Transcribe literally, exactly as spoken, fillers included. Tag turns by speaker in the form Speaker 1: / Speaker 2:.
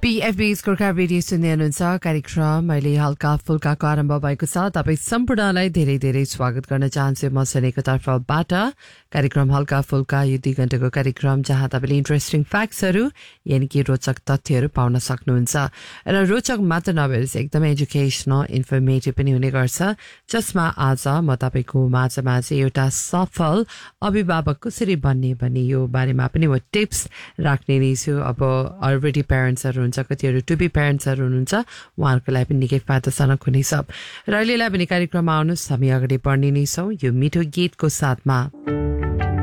Speaker 1: पीएफबी's Gorkha radio सुन्दै हुनुहुन्छ कार्यक्रम अहिले हल्का फुल्काको आरम्भ भएको छ। तपाईँ सम्पूर्णलाई धेरै धेरै स्वागत गर्न चाहन्छु म सनेको तर्फबाट। कार्यक्रम हल्का फुल्का यो दुई घण्टाको कार्यक्रम जहाँ तपाईँले इन्ट्रेस्टिङ फ्याक्ट्सहरू यानि कि रोचक तथ्यहरू पाउन सक्नुहुन्छ र रोचक मात्र नभएर एकदमै एजुकेसनल इन्फर्मेटिभ पनि हुने गर्छ, जसमा आज म तपाईँको माझमा चाहिँ एउटा सफल अभिभावक कसरी बन्ने भन्ने यो बारेमा पनि म टिप्स राख्ने नै छु। अब अलरेडी प्यारेन्ट्सहरू हुन्छ, कतिहरू टु बी प्यारेन्ट्सहरू हुनुहुन्छ, उहाँहरूको लागि पनि निकै फाइदाजनक हुनेछ। र अहिलेलाई पनि कार्यक्रममा आउनुहोस्, हामी अगाडि बढ्ने नै छौँ यो मिठो गीतको साथमा।